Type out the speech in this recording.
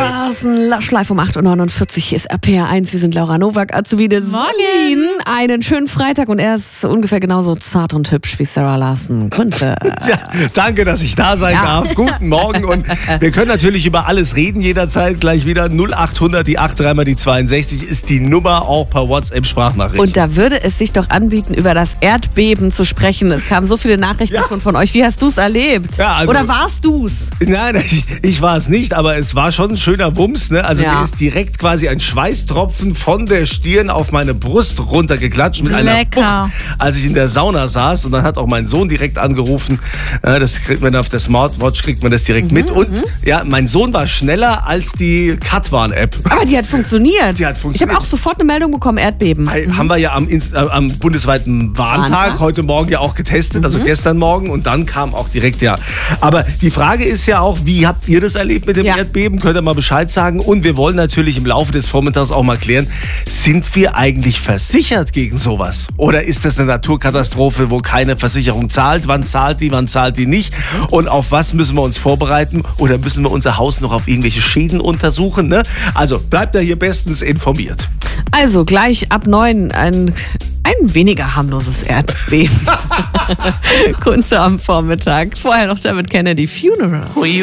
Larsen, live um 8.49 Uhr, hier ist RPR1. Wir sind Laura Nowak, Azubi des Sollin. Einen schönen Freitag und er ist ungefähr genauso zart und hübsch wie Sarah Larsen. Grüße. Ja, danke, dass ich da sein darf. Guten Morgen und wir können natürlich über alles reden jederzeit. Gleich wieder 0800, die 83 mal die 62 ist die Nummer, auch per WhatsApp-Sprachnachricht. Und da würde es sich doch anbieten, über das Erdbeben zu sprechen. Es kamen so viele Nachrichten von euch. Wie hast du es erlebt? Ja, also, oder warst du es? Nein, ich war es nicht, aber es war schon ein schöner Wumms. Ne? Also mir ist direkt quasi ein Schweißtropfen von der Stirn auf meine Brust runtergeklatscht mit einer Wucht, als ich in der Sauna saß. Und dann hat auch mein Sohn direkt angerufen. Das kriegt man auf der Smartwatch, kriegt man das direkt mit. Und ja, mein Sohn war schneller als die Katwan-App. Aber die hat funktioniert. Die hat funktioniert. Ich habe auch sofort eine Meldung bekommen, Erdbeben. Haben wir ja am bundesweiten Warntag heute Morgen ja auch getestet, also gestern Morgen. Und dann kam auch direkt, Aber die Frage ist ja auch, wie habt ihr das erlebt mit dem Erdbeben? Könnt ihr mal Bescheid sagen? Und wir wollen natürlich im Laufe des Vormittags auch mal klären, sind wir eigentlich versichert gegen sowas? Oder ist das eine Naturkatastrophe, wo keine Versicherung zahlt? Wann zahlt die nicht? Und auf was müssen wir uns vorbereiten? Oder müssen wir unser Haus noch auf irgendwelche Schäden untersuchen? Ne? Also bleibt da hier bestens informiert. Also gleich ab 9 ein weniger harmloses Erdbeben. Kunze am Vormittag. Vorher noch David Kennedy, Funeral.